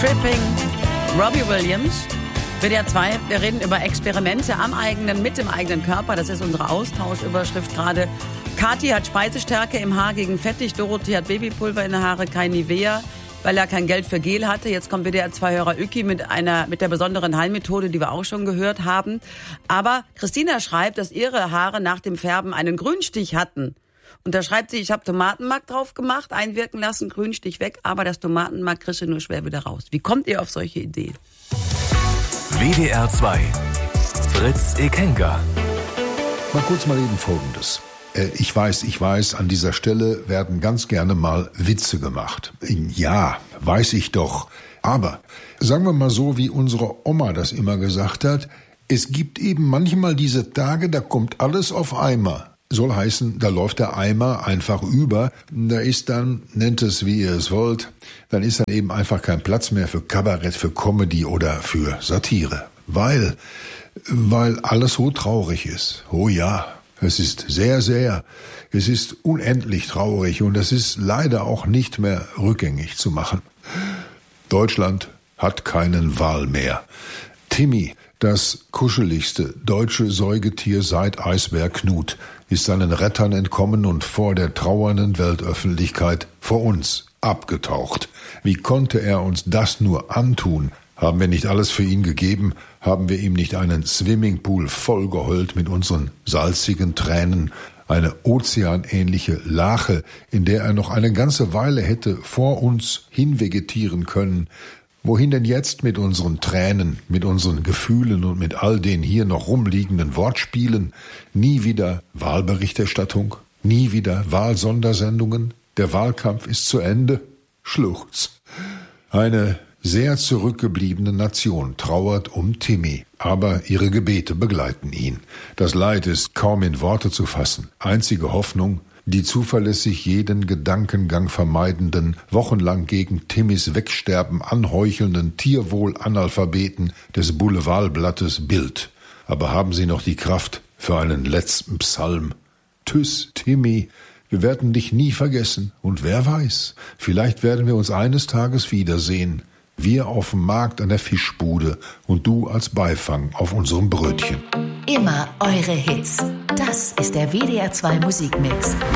Tripping, Robbie Williams. WDR 2, wir reden über Experimente mit dem eigenen Körper. Das ist unsere Austauschüberschrift gerade. Kathi hat Speisestärke im Haar gegen fettig. Dorothee hat Babypulver in den Haare, kein Nivea, weil er kein Geld für Gel hatte. Jetzt kommt WDR 2-Hörer Üki mit der besonderen Heilmethode, die wir auch schon gehört haben. Aber Christina schreibt, dass ihre Haare nach dem Färben einen Grünstich hatten. Und da schreibt sie, ich habe Tomatenmark drauf gemacht, einwirken lassen, Grünstich weg, aber das Tomatenmark kriegst du nur schwer wieder raus. Wie kommt ihr auf solche Ideen? WDR 2 Fritz Ekenga. Mal eben Folgendes. Ich weiß, an dieser Stelle werden ganz gerne mal Witze gemacht. Ja, weiß ich doch. Aber sagen wir mal so, wie unsere Oma das immer gesagt hat, es gibt eben manchmal diese Tage, da kommt alles auf einmal. Soll heißen, da läuft der Eimer einfach über. Da ist dann, nennt es wie ihr es wollt, dann ist dann eben einfach kein Platz mehr für Kabarett, für Comedy oder für Satire. Weil alles so traurig ist. Oh ja, es ist es ist unendlich traurig und es ist leider auch nicht mehr rückgängig zu machen. Deutschland hat keinen Wal mehr. Timmy, das kuscheligste deutsche Säugetier seit Eisbär Knut, ist seinen Rettern entkommen und vor der trauernden Weltöffentlichkeit vor uns abgetaucht. Wie konnte er uns das nur antun? Haben wir nicht alles für ihn gegeben? Haben wir ihm nicht einen Swimmingpool vollgeheult mit unseren salzigen Tränen? Eine ozeanähnliche Lache, in der er noch eine ganze Weile hätte vor uns hinvegetieren können. Wohin denn jetzt mit unseren Tränen, mit unseren Gefühlen und mit all den hier noch rumliegenden Wortspielen? Nie wieder Wahlberichterstattung, nie wieder Wahlsondersendungen. Der Wahlkampf ist zu Ende. Schluchz. Eine sehr zurückgebliebene Nation trauert um Timmy, aber ihre Gebete begleiten ihn. Das Leid ist kaum in Worte zu fassen. Einzige Hoffnung, die zuverlässig jeden Gedankengang vermeidenden, wochenlang gegen Timmys Wegsterben anheuchelnden Tierwohl-Analphabeten des Boulevardblattes Bild. Aber haben Sie noch die Kraft für einen letzten Psalm? Tschüss, Timmy, wir werden dich nie vergessen. Und wer weiß, vielleicht werden wir uns eines Tages wiedersehen. Wir auf dem Markt an der Fischbude und du als Beifang auf unserem Brötchen. Immer eure Hits. Das ist der WDR 2 Musikmix.